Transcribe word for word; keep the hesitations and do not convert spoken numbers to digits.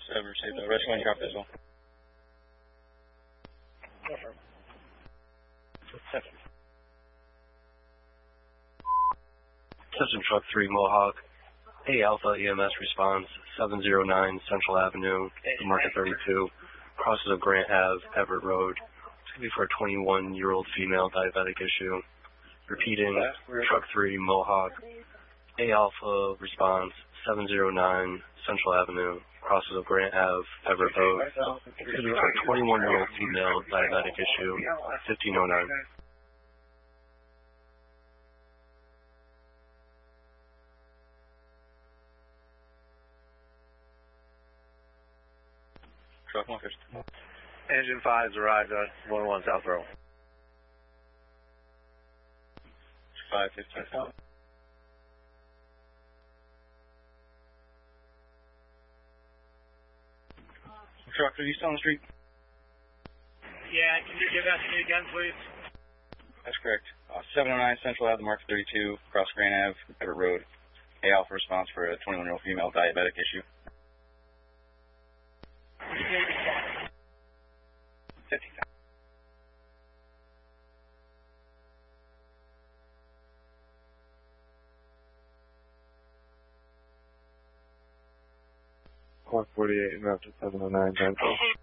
Ever received a rescue and drop this one. System Truck three Mohawk. A Alpha E M S response, seven zero nine Central Avenue, Market thirty-two, crosses of Grant Ave, Everett Road. It's going to be for a twenty-one-year-old female diabetic issue. Repeating, Truck three Mohawk. A Alpha response, seven zero nine Central Avenue, crosses of Grant Ave, Everett Road. It's going to be for a twenty-one-year-old female diabetic issue, fifteen oh nine. Truck one fifty. Engine five has arrived at one oh one South Row. five fifteen. Truck, are you still on the street? Yeah, can you give that to me again, please? That's correct. Uh, seven oh nine Central Avenue, Market thirty-two, across Grant Ave, Everett Road. A Alpha response for a twenty-one-year-old female diabetic issue. fifty. Clock forty-eight, and up to seven oh nine Central.